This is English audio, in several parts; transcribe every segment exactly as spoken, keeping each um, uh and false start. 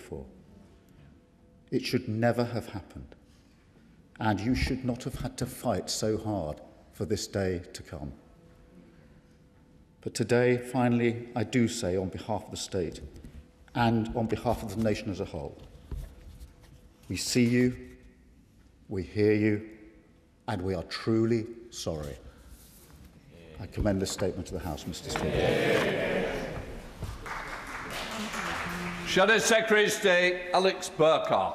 for. It should never have happened. And you should not have had to fight so hard for this day to come. But today, finally, I do say on behalf of the state and on behalf of the nation as a whole, we see you, we hear you, and we are truly sorry. I commend this statement to the House, Mr Speaker. Shadow Secretary of State Alex Burkhardt.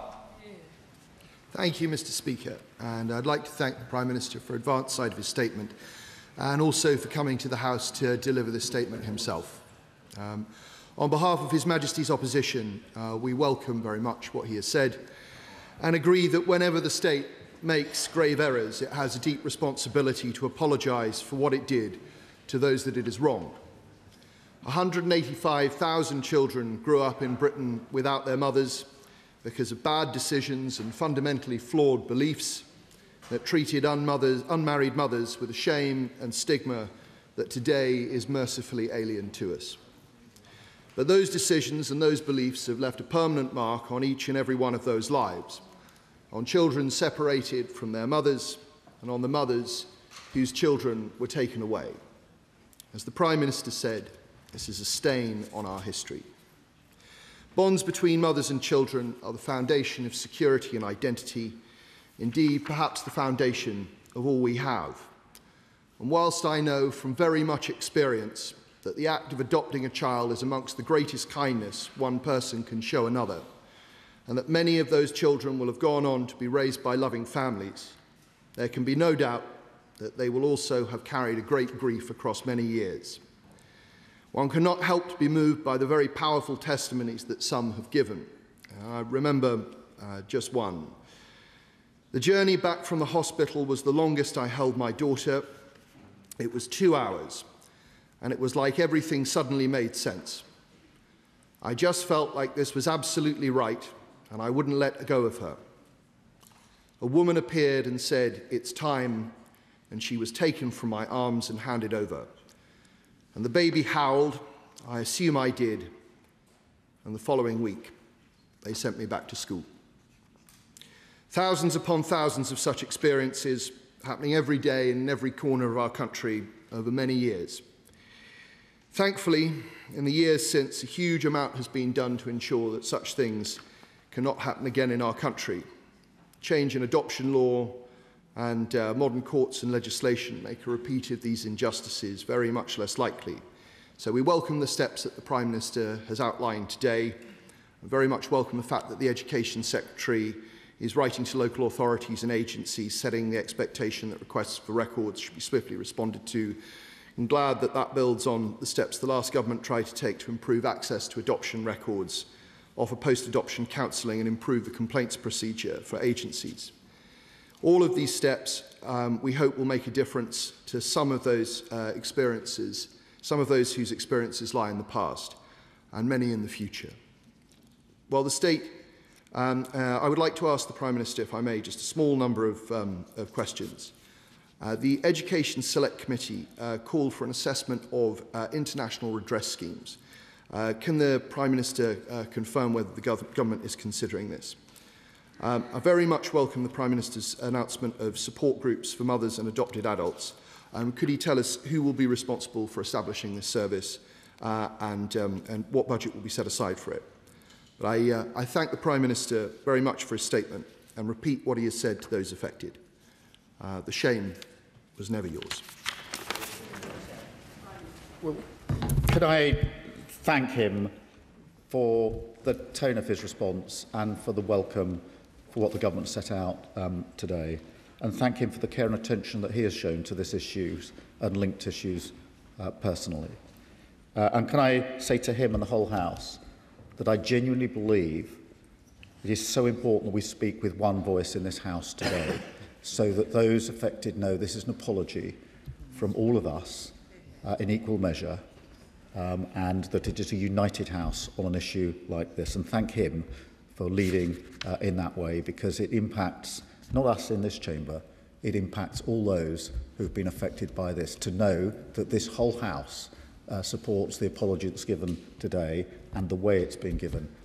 Thank you, Mr Speaker, and I'd like to thank the Prime Minister for advance side of his statement and also for coming to the House to deliver this statement himself. Um, on behalf of His Majesty's opposition, uh, we welcome very much what he has said and agree that whenever the state makes grave errors, it has a deep responsibility to apologise for what it did to those that it has wronged. one hundred eighty-five thousand children grew up in Britain without their mothers because of bad decisions and fundamentally flawed beliefs that treated unmarried mothers with a shame and stigma that today is mercifully alien to us. But those decisions and those beliefs have left a permanent mark on each and every one of those lives, on children separated from their mothers and on the mothers whose children were taken away. As the Prime Minister said, this is a stain on our history. Bonds between mothers and children are the foundation of security and identity, indeed perhaps the foundation of all we have. And whilst I know from very much experience that the act of adopting a child is amongst the greatest kindness one person can show another, and that many of those children will have gone on to be raised by loving families, there can be no doubt that they will also have carried a great grief across many years. One cannot help to be moved by the very powerful testimonies that some have given. I remember uh, just one. The journey back from the hospital was the longest I held my daughter. It was two hours, and it was like everything suddenly made sense. I just felt like this was absolutely right, and I wouldn't let go of her. A woman appeared and said, "It's time," and she was taken from my arms and handed over. And the baby howled, I assume I did, and the following week, they sent me back to school. Thousands upon thousands of such experiences happening every day in every corner of our country over many years. Thankfully, in the years since, a huge amount has been done to ensure that such things cannot happen again in our country. Change in adoption law and uh, modern courts and legislation make a repeat of these injustices very much less likely. So we welcome the steps that the Prime Minister has outlined today. We very much welcome the fact that the Education Secretary is writing to local authorities and agencies, setting the expectation that requests for records should be swiftly responded to. I'm glad that that builds on the steps the last government tried to take to improve access to adoption records, offer post-adoption counselling and improve the complaints procedure for agencies. All of these steps, um, we hope, will make a difference to some of those uh, experiences, some of those whose experiences lie in the past, and many in the future. While the state, um, uh, I would like to ask the Prime Minister, if I may, just a small number of, um, of questions. Uh, the Education Select Committee uh, called for an assessment of uh, international redress schemes. Uh, can the Prime Minister uh, confirm whether the gov government is considering this? Um, I very much welcome the Prime Minister's announcement of support groups for mothers and adopted adults. Um, could he tell us who will be responsible for establishing this service uh, and, um, and what budget will be set aside for it? But I, uh, I thank the Prime Minister very much for his statement and repeat what he has said to those affected. Uh, the shame was never yours. Well, could I thank him for the tone of his response and for the welcome for what the government set out um, today, and thank him for the care and attention that he has shown to this issue and linked issues uh, personally. Uh, and can I say to him and the whole House that I genuinely believe it is so important that we speak with one voice in this House today, so that those affected know this is an apology from all of us uh, in equal measure, um, and that it is a united House on an issue like this. And thank him for leading uh, in that way, because it impacts not us in this chamber, it impacts all those who have been affected by this, to know that this whole House uh, supports the apology that's given today and the way it's been given.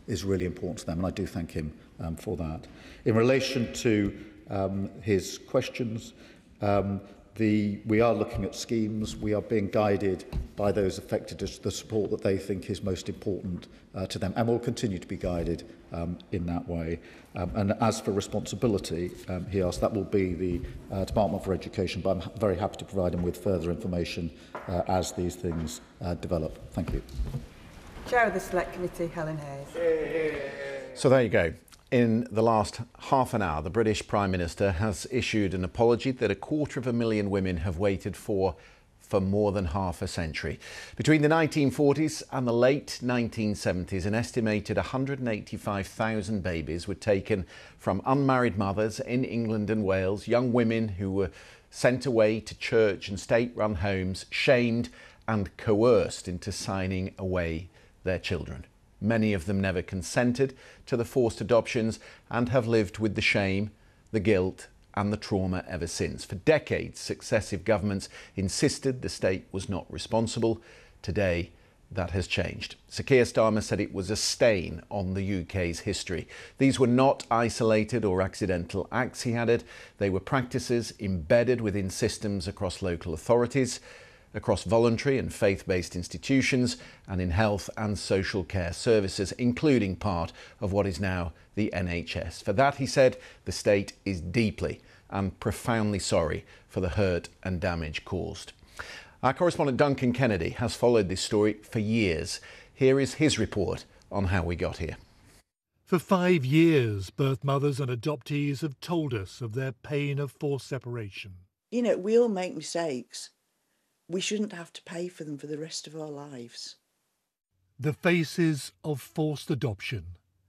is really important to them, and I do thank him um, for that. In relation to um, his questions, um, the, we are looking at schemes. We are being guided by those affected as the support that they think is most important uh, to them, and will continue to be guided um, in that way. Um, and as for responsibility, um, he asked, that will be the uh, Department for Education, but I'm ha very happy to provide him with further information uh, as these things uh, develop. Thank you. Chair of the Select Committee, Helen Hayes. So there you go. In the last half an hour, the British Prime Minister has issued an apology that a quarter of a million women have waited for for more than half a century. Between the nineteen forties and the late nineteen seventies, an estimated one hundred eighty-five thousand babies were taken from unmarried mothers in England and Wales, young women who were sent away to church and state-run homes, shamed and coerced into signing away their children. Many of them never consented to the forced adoptions and have lived with the shame, the guilt and the trauma ever since. For decades, successive governments insisted the state was not responsible. Today, that has changed. Sir Keir Starmer said it was a stain on the U K's history. These were not isolated or accidental acts, he added. They were practices embedded within systems across local authorities, across voluntary and faith-based institutions, and in health and social care services, including part of what is now the N H S. For that, he said, the state is deeply and profoundly sorry for the hurt and damage caused. Our correspondent Duncan Kennedy has followed this story for years. Here is his report on how we got here. For five years, birth mothers and adoptees have told us of their pain of forced separation. You know, we all make mistakes. We shouldn't have to pay for them for the rest of our lives. The faces of forced adoption.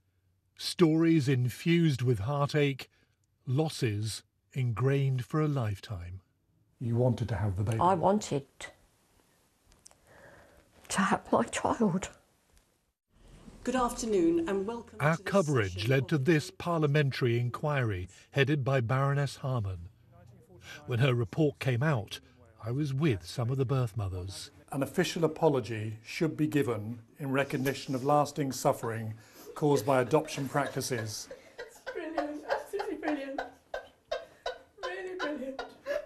Stories infused with heartache, losses ingrained for a lifetime. You wanted to have the baby? I wanted to have my child. Good afternoon and welcome. Our to coverage led to this parliamentary inquiry headed by Baroness Harman. When her report came out, I was with some of the birth mothers. An official apology should be given in recognition of lasting suffering caused by adoption practices. It's brilliant, absolutely brilliant. Really brilliant.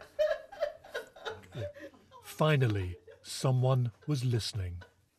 Finally, someone was listening.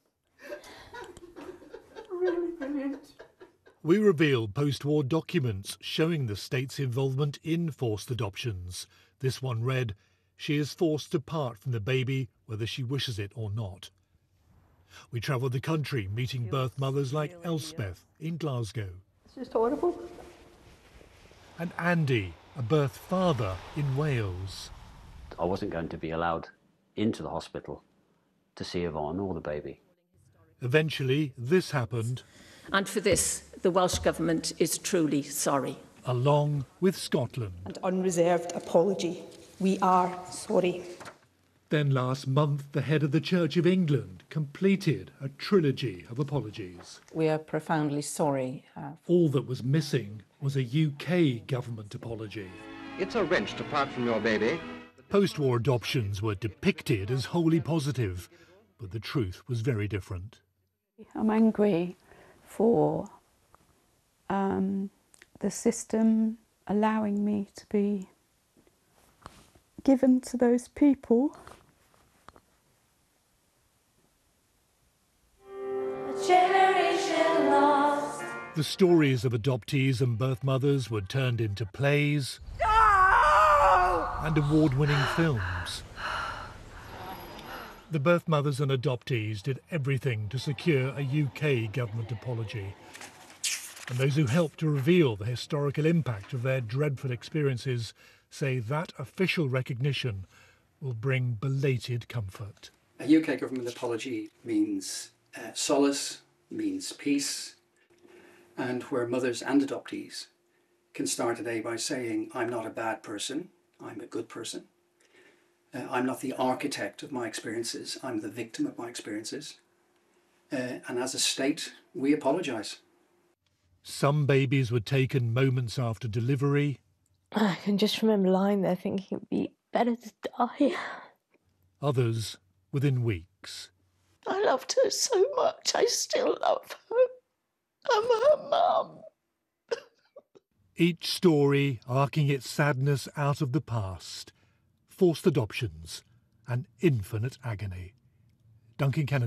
Really brilliant. We revealed post-war documents showing the state's involvement in forced adoptions. This one read, "She is forced to part from the baby whether she wishes it or not." We travelled the country meeting birth mothers like Elspeth in Glasgow. It's just horrible. And Andy, a birth father in Wales. I wasn't going to be allowed into the hospital to see Yvonne or the baby. Eventually, this happened. And for this, the Welsh Government is truly sorry. Along with Scotland. An unreserved apology. We are sorry. Then last month, the head of the Church of England completed a trilogy of apologies. We are profoundly sorry. Uh, All that was missing was a U K government apology. It's a wrench to part from your baby. Post-war adoptions were depicted as wholly positive, but the truth was very different. I'm angry for um, the system allowing me to be given to those people. A generation lost. The stories of adoptees and birth mothers were turned into plays and award-winning films. The birth mothers and adoptees did everything to secure a U K government apology. And those who helped to reveal the historical impact of their dreadful experiences say that official recognition will bring belated comfort. A U K government apology means uh, solace, means peace, and where mothers and adoptees can start today by saying, I'm not a bad person, I'm a good person. Uh, I'm not the architect of my experiences, I'm the victim of my experiences. Uh, and as a state, we apologise. Some babies were taken moments after delivery. I can just remember lying there thinking it'd be better to die. Others within weeks. I loved her so much, I still love her. I'm her mum. Each story arcing its sadness out of the past, forced adoptions and infinite agony. Duncan Kennedy.